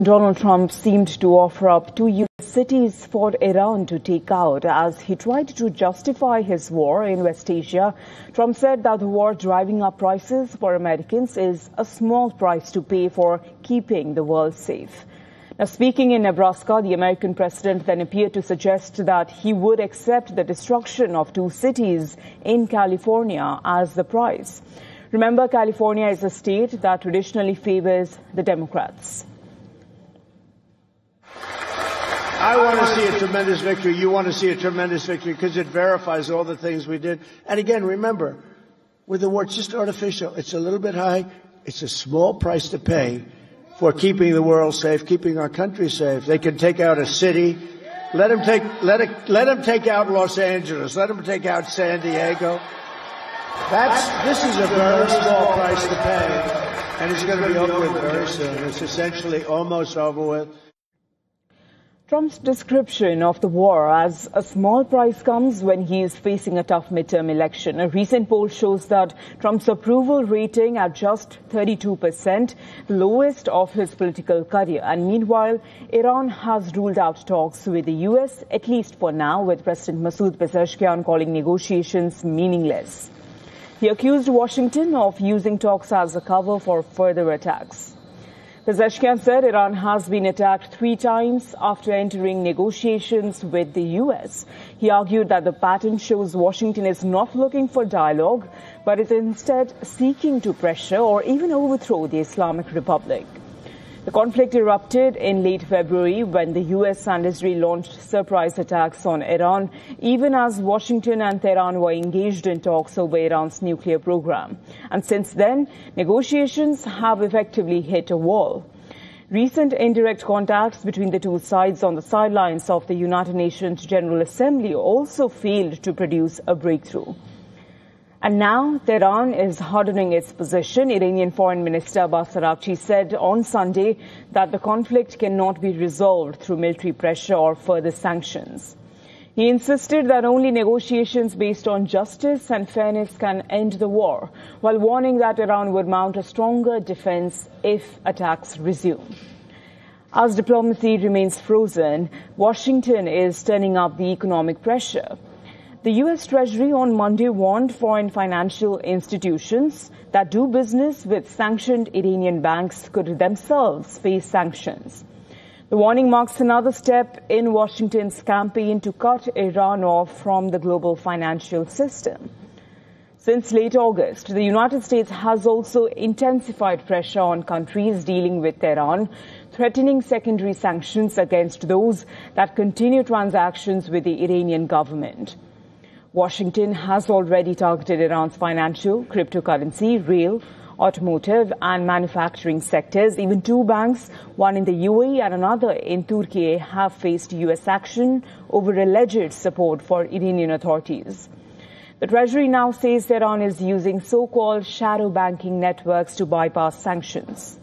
Donald Trump seemed to offer up 2 U.S. cities for Iran to take out as he tried to justify his war in West Asia. Trump said that the war driving up prices for Americans is a small price to pay for keeping the world safe. Now, speaking in Nebraska, the American president then appeared to suggest that he would accept the destruction of 2 cities in California as the price. Remember, California is a state that traditionally favors the Democrats. I want to see a tremendous victory. You want to see a tremendous victory because it verifies all the things we did. And again, remember, with the war, it's just artificial. It's a little bit high. It's a small price to pay for keeping the world safe, keeping our country safe. They can take out a city. Let them take out Los Angeles. Let them take out San Diego. This is a very small price to pay, and it's going to be over with very soon. It's essentially almost over with. Trump's description of the war as a small price comes when he is facing a tough midterm election. A recent poll shows that Trump's approval rating at just 32%, the lowest of his political career. And meanwhile, Iran has ruled out talks with the U.S., at least for now, with President Masoud Pezeshkian calling negotiations meaningless. He accused Washington of using talks as a cover for further attacks. Pezeshkian said Iran has been attacked 3 times after entering negotiations with the U.S. He argued that the pattern shows Washington is not looking for dialogue, but is instead seeking to pressure or even overthrow the Islamic Republic. The conflict erupted in late February when the U.S. and Israel launched surprise attacks on Iran, even as Washington and Tehran were engaged in talks over Iran's nuclear program. And since then, negotiations have effectively hit a wall. Recent indirect contacts between the 2 sides on the sidelines of the United Nations General Assembly also failed to produce a breakthrough. And now Tehran is hardening its position. Iranian Foreign Minister Abbas Araghchi said on Sunday that the conflict cannot be resolved through military pressure or further sanctions. He insisted that only negotiations based on justice and fairness can end the war, while warning that Iran would mount a stronger defense if attacks resume. As diplomacy remains frozen, Washington is turning up the economic pressure. The U.S. Treasury on Monday warned foreign financial institutions that do business with sanctioned Iranian banks could themselves face sanctions. The warning marks another step in Washington's campaign to cut Iran off from the global financial system. Since late August, the United States has also intensified pressure on countries dealing with Tehran, threatening secondary sanctions against those that continue transactions with the Iranian government. Washington has already targeted Iran's financial, cryptocurrency, rail, automotive and manufacturing sectors. Even 2 banks, one in the UAE and another in Turkey, have faced U.S. action over alleged support for Iranian authorities. The Treasury now says Iran is using so-called shadow banking networks to bypass sanctions.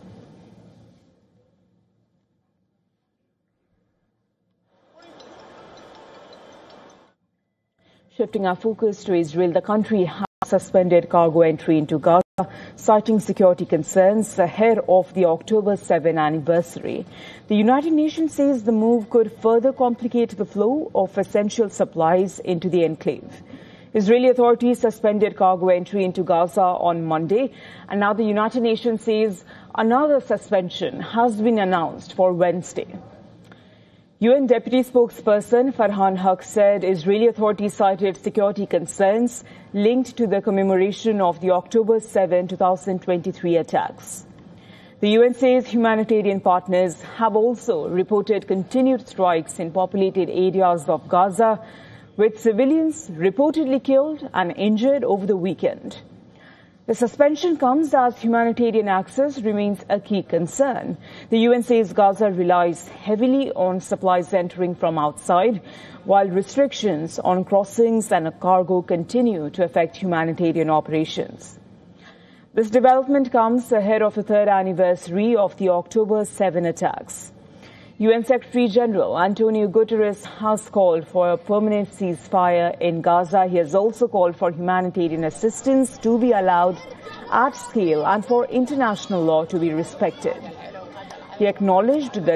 Shifting our focus to Israel, the country has suspended cargo entry into Gaza, citing security concerns ahead of the October 7 anniversary. The United Nations says the move could further complicate the flow of essential supplies into the enclave. Israeli authorities suspended cargo entry into Gaza on Monday, and now the United Nations says another suspension has been announced for Wednesday. UN Deputy Spokesperson Farhan Haq said Israeli authorities cited security concerns linked to the commemoration of the October 7, 2023 attacks. The UN says humanitarian partners have also reported continued strikes in populated areas of Gaza, with civilians reportedly killed and injured over the weekend. The suspension comes as humanitarian access remains a key concern. The UN says Gaza relies heavily on supplies entering from outside, while restrictions on crossings and cargo continue to affect humanitarian operations. This development comes ahead of the 3rd anniversary of the October 7 attacks. UN Secretary General Antonio Guterres has called for a permanent ceasefire in Gaza. He has also called for humanitarian assistance to be allowed at scale and for international law to be respected. He acknowledged that